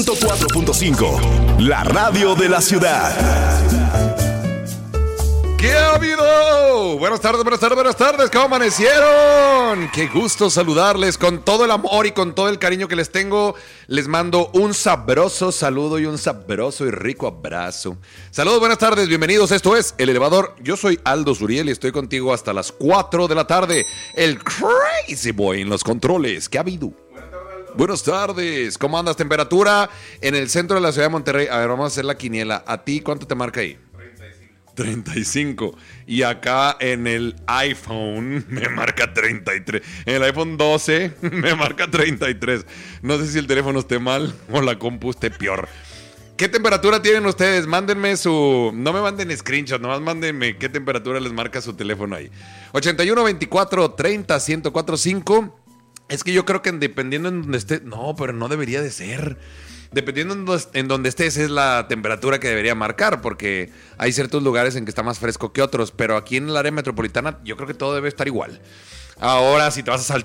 104.5, la radio de la ciudad. ¿Qué ha habido? Buenas tardes, ¿cómo amanecieron? Qué gusto saludarles con todo el amor y con todo el cariño que les tengo. Les mando un sabroso saludo y un sabroso y rico abrazo. Saludos, buenas tardes, bienvenidos, esto es El Elevador. Yo soy Aldo Zuriel y estoy contigo hasta las 4 de la tarde. El Crazy Boy en los controles. ¿Qué ha habido? Buenas tardes, ¿cómo andas? Temperatura en el centro de la ciudad de Monterrey. A ver, vamos a hacer la quiniela. ¿A ti cuánto te marca ahí? 35. Y acá en el iPhone me marca 33. En el iPhone 12 me marca 33. No sé si el teléfono esté mal o la compu esté peor. ¿Qué temperatura tienen ustedes? Mándenme su... No me manden screenshot, nomás mándenme qué temperatura les marca su teléfono ahí. 81 24 30 1045. Es que yo creo que dependiendo en donde esté... No, pero no debería de ser. Dependiendo en donde estés es la temperatura que debería marcar, porque hay ciertos lugares en que está más fresco que otros, pero aquí en el área metropolitana yo creo que todo debe estar igual. Ahora, si te vas a